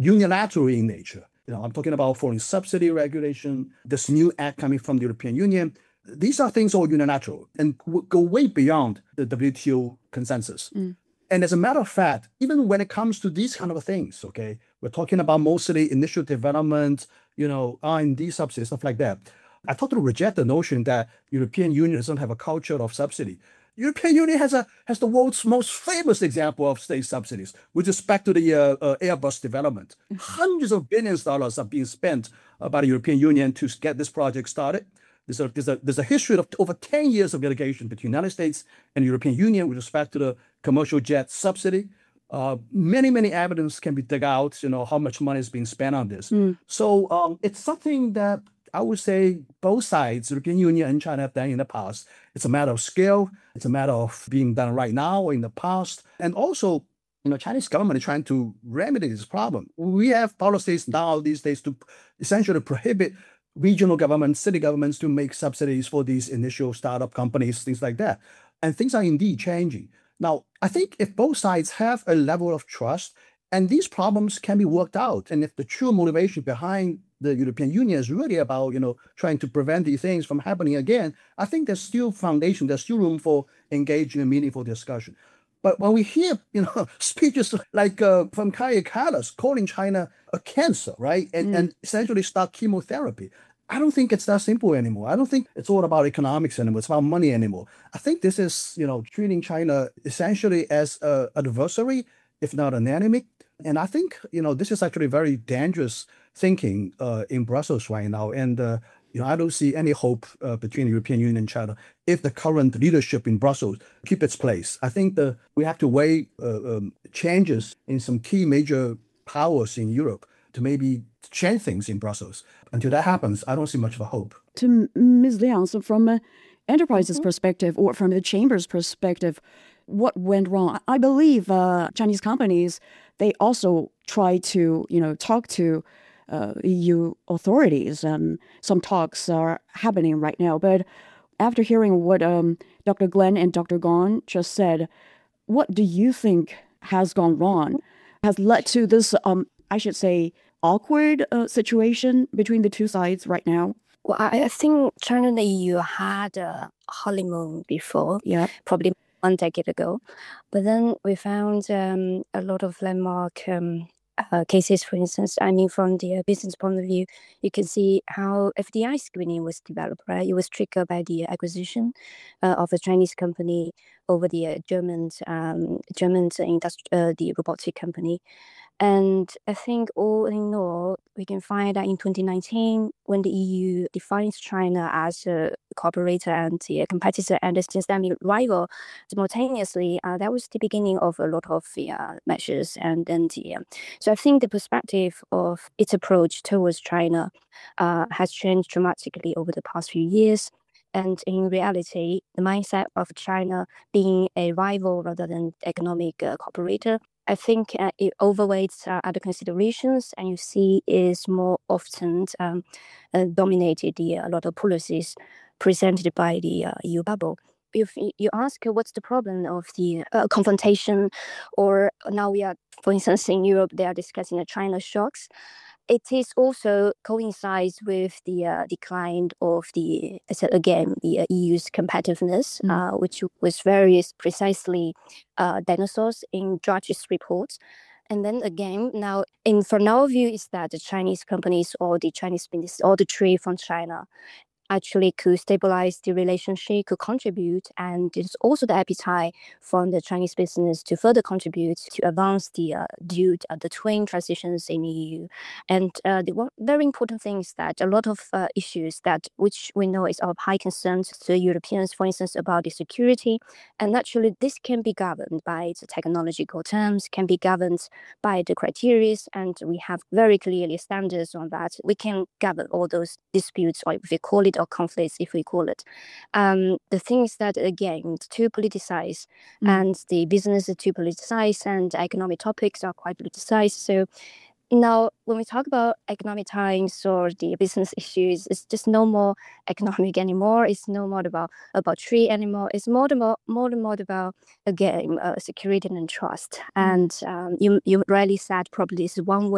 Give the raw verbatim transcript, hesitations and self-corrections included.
unilateral in nature. You know, I'm talking about foreign subsidy regulation, this new act coming from the European Union. These are things all unilateral and go way beyond the W T O consensus. Mm. And as a matter of fact, even when it comes to these kind of things, okay, we're talking about mostly initial development, you know, R and D subsidies, stuff like that. I totally reject the notion that European Union doesn't have a culture of subsidy. European Union has a has the world's most famous example of state subsidies with respect to the uh, uh, Airbus development. Hundreds of billions of dollars are being spent uh, by the European Union to get this project started. There's a, there's, a, there's a history of over ten years of litigation between the United States and the European Union with respect to the commercial jet subsidy. Uh, many, many evidence can be dug out, you know, how much money is being spent on this. Mm. So um, it's something that I would say both sides, European Union and China, have done in the past. It's a matter of scale. It's a matter of being done right now or in the past. And also, you know, Chinese government is trying to remedy this problem. We have policies now these days to essentially prohibit regional governments, city governments to make subsidies for these initial startup companies, things like that. And things are indeed changing. Now, I think if both sides have a level of trust and these problems can be worked out, and if the true motivation behind the European Union is really about, you know, trying to prevent these things from happening again, I think there's still foundation, there's still room for engaging in meaningful discussion. But when we hear, you know, speeches like uh, from Kaja Kallas calling China a cancer, right, and, mm. and essentially start chemotherapy, I don't think it's that simple anymore. I don't think it's all about economics anymore. It's about money anymore. I think this is, you know, treating China essentially as an adversary, if not an enemy. And I think, you know, this is actually very dangerous thinking uh, in Brussels right now. And, uh, you know, I don't see any hope uh, between the European Union and China if the current leadership in Brussels keep its place. I think the, we have to weigh uh, um, changes in some key major powers in Europe to maybe change things in Brussels. Until that happens, I don't see much of a hope. To Miz Liang, so from an enterprise's mm-hmm. perspective or from the chamber's perspective, what went wrong? I believe uh, Chinese companies, they also try to, you know, talk to uh, E U authorities, and some talks are happening right now. But after hearing what um, Doctor Glenn and Doctor Gong just said, what do you think has gone wrong, has led to this, um, I should say, awkward uh, situation between the two sides right now? Well, I, I think China and the E U had a honeymoon before, yeah, probably one decade ago. But then we found um, a lot of landmark um, uh, cases, for instance. I mean, from the uh, business point of view, you can see how F D I screening was developed, right? It was triggered by the acquisition uh, of a Chinese company over the uh, German, um, German industri- uh, the robotic company. And I think all in all, we can find that in twenty nineteen, when the E U defines China as a cooperator and a competitor and a systemic rival, simultaneously, uh, that was the beginning of a lot of uh, measures. And then the, um, so I think the perspective of its approach towards China uh, has changed dramatically over the past few years. And in reality, the mindset of China being a rival rather than economic uh, cooperator, I think uh, it overweights uh, other considerations, and you see is more often um, uh, dominated the, a lot of policies presented by the uh, E U bubble. If you ask uh, what's the problem of the uh, confrontation, or now we are, for instance, in Europe, they are discussing the China shocks. It is also coincides with the uh, decline of the, again, the uh, E U's competitiveness, mm. uh, which was very precisely uh, dinosaurs in Draghi's reports. And then again, now, in from our view, is that the Chinese companies or the Chinese business or the trade from China actually could stabilize the relationship, could contribute, and there's also the appetite from the Chinese business to further contribute to advance the uh, due uh, the twin transitions in E U. And uh, the one very important thing is that a lot of uh, issues that which we know is of high concern to Europeans, for instance, about the security, and naturally this can be governed by the technological terms, can be governed by the criteria, and we have very clearly standards on that. We can govern all those disputes, or if we call it or conflicts, if we call it. Um, the thing is that, again, too politicized, mm. and the business is too politicized, and economic topics are quite politicized. So now, when we talk about economic times or the business issues, it's just no more economic anymore. It's no more about about trade anymore. It's more about more and more about, again, uh, security and trust. Mm. And um, you you rightly said probably it's one way